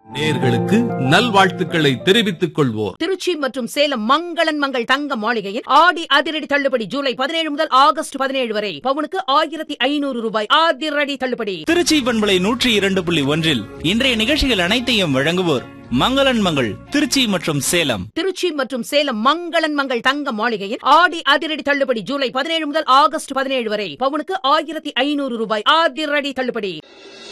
நேயர்களுக்கு நல்வாழ்த்துக்களை தெரிவித்துக் கொள்வோர் திருச்சி மற்றும் சேலம் மங்களன் மங்கள் தங்க மாளிகையில் ஆடி அதிரடி தள்ளுபடி ஜூலை 17 முதல் ஆகஸ்ட் 17 வரை பவுனுக்கு 1500 ரூபாய் அதிரடி தள்ளுபடி. திருச்சி பண்பலை 102.1 இன்றைய நிகழ்ச்சிகள் அனைத்தையும் வழங்குவோர் மங்களன் மங்கள் திருச்சி மற்றும் சேலம். திருச்சி மற்றும் சேலம் மங்களன் மங்கள் தங்க மாளிகையில் ஆடி அதிரடி தள்ளுபடி ஜூலை 17 முதல் ஆகஸ்ட் 17 வரை பவுனுக்கு 1500 ரூபாய் அதிரடி தள்ளுபடி.